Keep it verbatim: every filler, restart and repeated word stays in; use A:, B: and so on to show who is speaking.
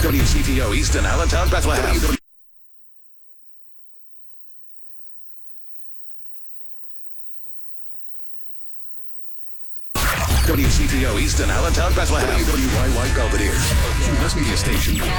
A: W C T O Easton, Allentown, Bethlehem. W C T O Easton, Allentown, Bethlehem. W Y Y Belvedere, U S Media Station.